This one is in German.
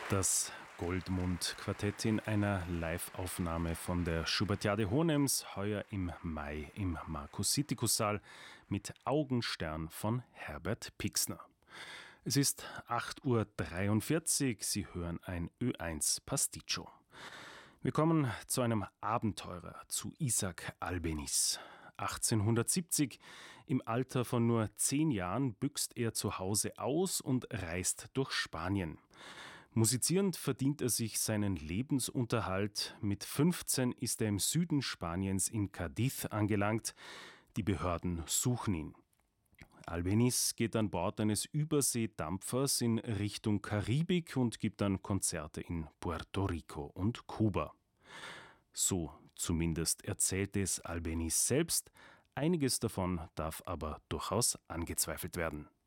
Das Goldmund-Quartett in einer Live-Aufnahme von der Schubertiade Hohenems, heuer im Mai im Markus-Sittikus-Saal mit Augenstern von Herbert Pixner. Es ist 8:43 Uhr, Sie hören ein Ö1 Pasticcio. Wir kommen zu einem Abenteurer, zu Isaac Albéniz. 1870, im Alter von nur 10 Jahren, büxt er zu Hause aus und reist durch Spanien. Musizierend verdient er sich seinen Lebensunterhalt. Mit 15 ist er im Süden Spaniens in Cádiz angelangt. Die Behörden suchen ihn. Albéniz geht an Bord eines Überseedampfers in Richtung Karibik und gibt dann Konzerte in Puerto Rico und Kuba. So zumindest erzählt es Albéniz selbst. Einiges davon darf aber durchaus angezweifelt werden.